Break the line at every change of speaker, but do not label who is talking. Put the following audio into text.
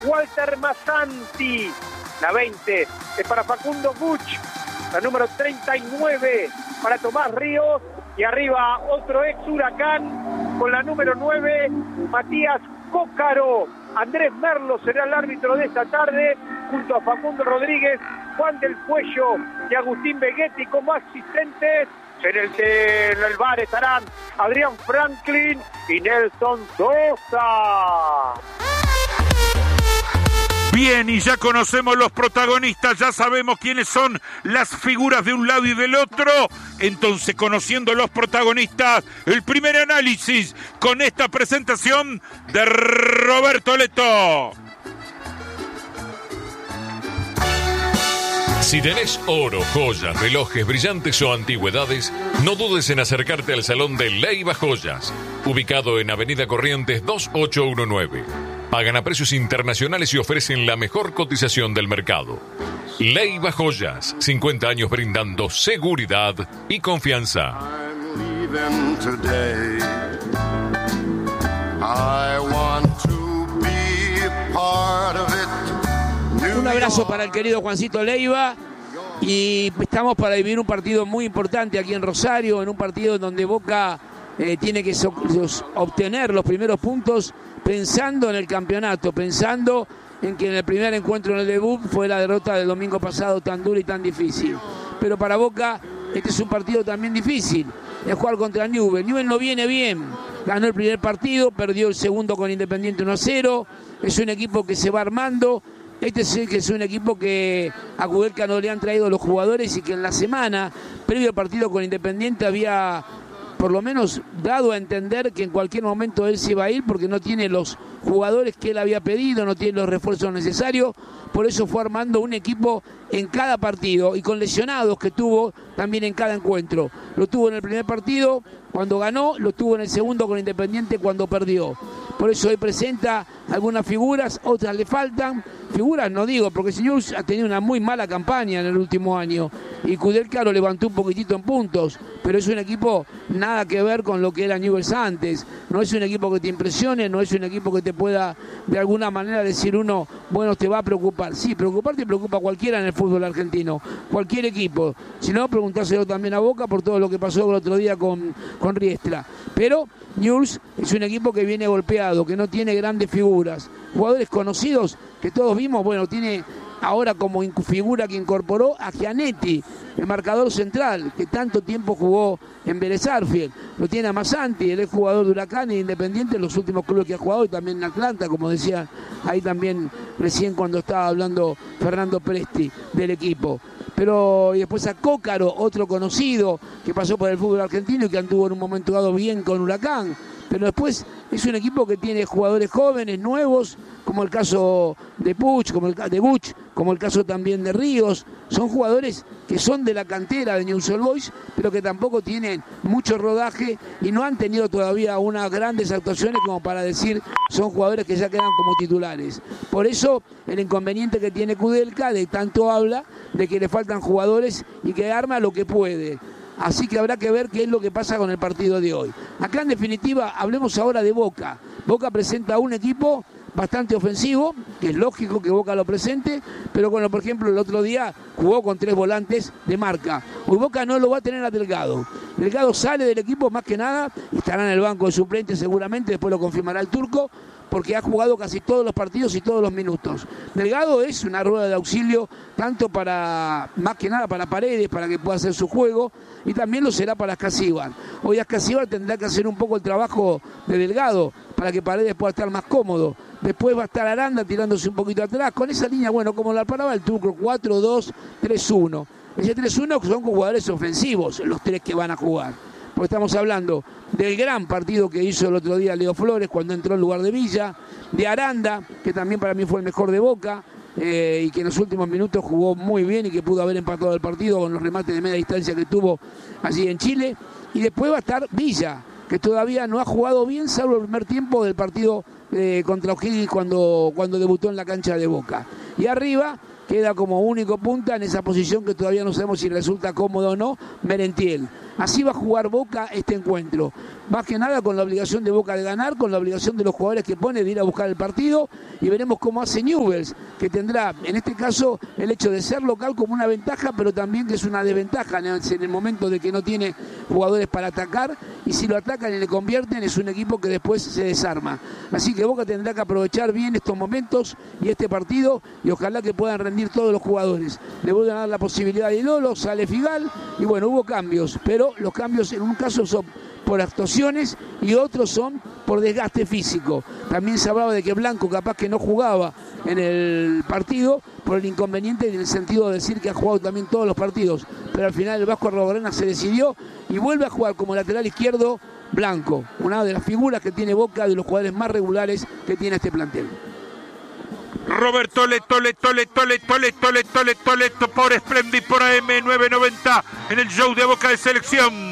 Walter Masanti. La 20 es para Facundo Buch. La número 39 para Tomás Ríos. Y arriba otro ex Huracán con la número 9, Matías Cócaro. Andrés Merlo será el árbitro de esta tarde, junto a Facundo Rodríguez, Juan del Cuello y Agustín Beguetti como asistentes. En el bar estarán Adrián Franklin y Nelson Sosa.
Bien, y ya conocemos los protagonistas, ya sabemos quiénes son las figuras de un lado y del otro. Entonces, conociendo los protagonistas, el primer análisis con esta presentación de Roberto Leto.
Si tenés oro, joyas, relojes, brillantes o antigüedades, no dudes en acercarte al Salón de Leiva Joyas, ubicado en Avenida Corrientes 2819. Pagan a precios internacionales y ofrecen la mejor cotización del mercado. Leiva Joyas, 50 años brindando seguridad y confianza.
Un abrazo para el querido Juancito Leiva. Y estamos para vivir un partido muy importante aquí en Rosario, en un partido donde Boca tiene que obtener los primeros puntos pensando en el campeonato, pensando en que en el primer encuentro en el debut fue la derrota del domingo pasado tan dura y tan difícil. Pero para Boca este es un partido también difícil, es jugar contra Newell's. Newell's no viene bien, ganó el primer partido, perdió el segundo con Independiente 1-0, es un equipo que se va armando. Este es un equipo que a Kudelka no le han traído los jugadores y que en la semana, previo al partido con Independiente, había por lo menos dado a entender que en cualquier momento él se iba a ir porque no tiene los jugadores que él había pedido, no tiene los refuerzos necesarios. Por eso fue armando un equipo en cada partido y con lesionados que tuvo también en cada encuentro. Lo tuvo en el primer partido cuando ganó, lo tuvo en el segundo con Independiente cuando perdió. Por eso hoy presenta algunas figuras, otras le faltan. Figuras no digo, porque el señor ha tenido una muy mala campaña en el último año y Kudelka lo levantó un poquitito en puntos, pero es un equipo nada que ver con lo que era Newell's antes. No es un equipo que te impresione, no es un equipo que te pueda de alguna manera decir uno, bueno, te va a preocupar. Sí, preocuparte preocupa a cualquiera en el fútbol argentino, cualquier equipo. Si no, preguntárselo también a Boca por todo lo que pasó el otro día con Riestra. Pero Newell's es un equipo que viene golpeado, que no tiene grandes figuras. Jugadores conocidos que todos vimos, bueno, tiene ahora como figura que incorporó a Gianetti, el marcador central, que tanto tiempo jugó en Vélez Sarsfield. Lo tiene a Masanti, él es jugador de Huracán e Independiente, en los últimos clubes que ha jugado, y también en Atlanta, como decía ahí también recién cuando estaba hablando Fernando Presti del equipo. Pero y después a Cócaro, otro conocido que pasó por el fútbol argentino y que anduvo en un momento dado bien con Huracán. Pero después es un equipo que tiene jugadores jóvenes, nuevos, como el caso de Puch, como el de Buch, como el caso también de Ríos. Son jugadores que son de la cantera de Newell's Old Boys, pero que tampoco tienen mucho rodaje y no han tenido todavía unas grandes actuaciones como para decir son jugadores que ya quedan como titulares. Por eso el inconveniente que tiene Kudelka, de tanto habla, de que le faltan jugadores y que arma lo que puede. Así que habrá que ver qué es lo que pasa con el partido de hoy. Acá en definitiva hablemos ahora de Boca. Boca presenta un equipo bastante ofensivo, que es lógico que Boca lo presente, pero bueno, por ejemplo, el otro día jugó con 3 volantes de marca. Hoy Boca no lo va a tener a Delgado. Delgado sale del equipo más que nada, estará en el banco de suplentes seguramente, después lo confirmará el turco, porque ha jugado casi todos los partidos y todos los minutos. Delgado es una rueda de auxilio, tanto para, más que nada para Paredes, para que pueda hacer su juego, y también lo será para Ascasíbar. Hoy Ascasíbar tendrá que hacer un poco el trabajo de Delgado, para que Paredes pueda estar más cómodo. Después va a estar Aranda tirándose un poquito atrás, con esa línea, bueno, como la paraba el turco, 4-2-3-1. Ese 3-1 son jugadores ofensivos, los 3 que van a jugar. Porque estamos hablando del gran partido que hizo el otro día Leo Flores cuando entró en lugar de Villa, de Aranda, que también para mí fue el mejor de Boca, y que en los últimos minutos jugó muy bien y que pudo haber empatado el partido con los remates de media distancia que tuvo allí en Chile. Y después va a estar Villa, que todavía no ha jugado bien, salvo el primer tiempo del partido contra O'Higgins cuando debutó en la cancha de Boca. Y arriba queda como único punta en esa posición que todavía no sabemos si resulta cómodo o no, Merentiel. Así va a jugar Boca este encuentro. más que nada con la obligación de Boca de ganar, con la obligación de los jugadores que pone de ir a buscar el partido, y veremos cómo hace Newell's, que tendrá en este caso el hecho de ser local como una ventaja, pero también que es una desventaja en el momento de que no tiene jugadores para atacar, y si lo atacan y le convierten es un equipo que después se desarma. Así que Boca tendrá que aprovechar bien estos momentos y este partido, y ojalá que puedan rendir todos los jugadores. Le vuelven a dar la posibilidad de Lolo, sale Figal, y bueno, hubo cambios, pero los cambios en un caso son por actuaciones y otros son por desgaste físico. También se hablaba de que Blanco capaz que no jugaba en el partido por el inconveniente en el sentido de decir que ha jugado también todos los partidos, pero al final el Vasco Arruabarrena se decidió y vuelve a jugar como lateral izquierdo Blanco, una de las figuras que tiene Boca, de los jugadores más regulares que tiene este plantel.
Roberto Leto por Splendid, por AM 990 en el show de Boca de Selección.